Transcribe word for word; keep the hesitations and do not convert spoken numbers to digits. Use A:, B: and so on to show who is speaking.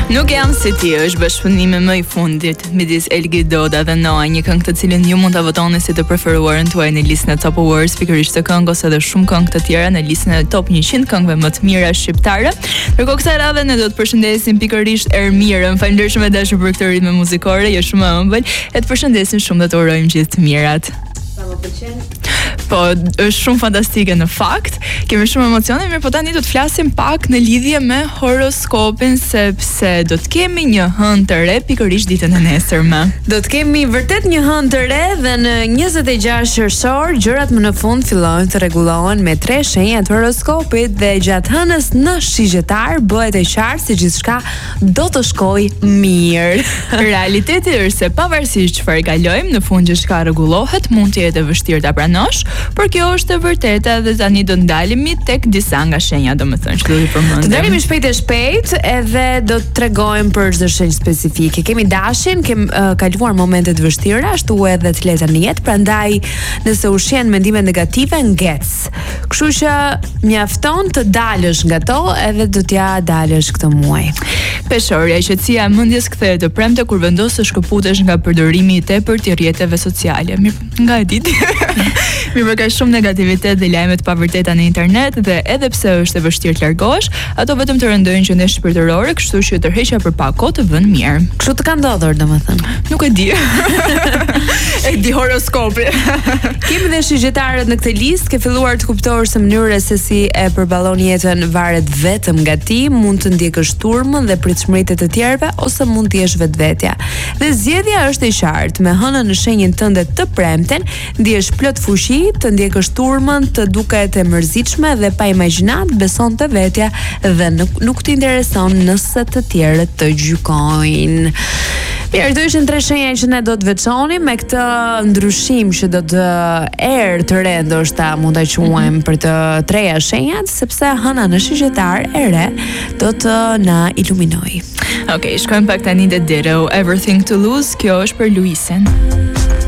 A: Nuk jam si ti, është bashkëpunimi më i fundit midis Elgi Doda dhe Noa, një këngë të cilën ju mund ta votoni si të preferuarën tuaj në listën e Top Awards, pikërisht të këngë ose edhe shumë këngë të tjera në listën e Top njëqind këngëve më të mira shqiptare. Ndërkohë kësaj radhe ne do të përshëndesim pikërisht Ermirën. Faleminderit shumë dashur për këtë ritëm muzikore, je shumë e ëmbël. E të përshëndesim shumë dhe të urojmë gjithë të mirat.
B: Sa më pëlqen?
A: Po, është shumë fantastike në fakt. Kemi shumë emocione, mirë, po tani do të flasim pak në lidhje me horoskopin, sepse do të kemi një hënë të re pikërisht ditën e nesërme.
B: Do të kemi vërtet një hënë të re dhe në njëzet e gjashtë qershor gjërat më në fund fillojnë të rregullohen me tre shenjat të horoskopit dhe gjatë hënës në shigjetar bëhet e qartë se gjithçka do të shkojë mirë.
A: Realiteti është se pavarësisht çfarë kalojmë, në fund gjithçka rregullohet, mund të jetë e vështirë ta pranosh, por kjo është e vërteta dhe tani do ndalemi tek disa nga shenjat, domethënë, që do i përmendim.
B: Të dalemi shpejt e shpejt edhe do të tregojmë për çdo shenjë specifike. Kemi dashin, kem uh, kaluar momente të vështira, ashtu edhe të lehta në jetë, prandaj nëse ushqen mendime negative, ngec. Kështu që mjafton të dalësh nga to edhe do t'ja dalësh këtë muaj.
A: Peshorja, qetësia e mendjes kthehet të premte kur vendos të shkëputesh nga përdorimi i tepërt i rrjeteve sociale. Mirë, nga e ditë. Mirë, për ka shumë negativitet dhe lajme të pavërteta në internet dhe edhe pse është e vështirë të largohesh, ato vetëm të rëndojnë qendresh shpirtërore, kështu që tërheqja për pak kohë të vën mirë.
B: Kështu të ka ndodhur, domethënë.
A: Nuk e di. E di horoskopi.
B: Kemi dhe shigjetarët në këtë listë, ke filluar të kuptosh se mënyra se si e përballon jetën varet vetëm nga ti, mund të ndjekësh turmën dhe pritshmëritë të tjerëve ose mund të jesh vetvetja. Dhe zgjedhja është e qartë, me hënën në shenjën tënde të premten, ndihesh plot fuqi, të ndjekësh turmën, të duket e mërzitshme dhe pa imagjinat, beson te vetja dhe nuk, nuk të intereson nëse të tjerët të gjykojnë. Mirë, këto ishin tre shenja që ne do të veçonim me këtë ndryshim që do të erë të re, ndoshta mund ta quajmë për të treja shenjat, sepse hëna në shigjetar e re do të na iluminojë.
A: Okej, okay, shkojmë pak tani te Ditto, Everything to Lose, kjo është për Luisen.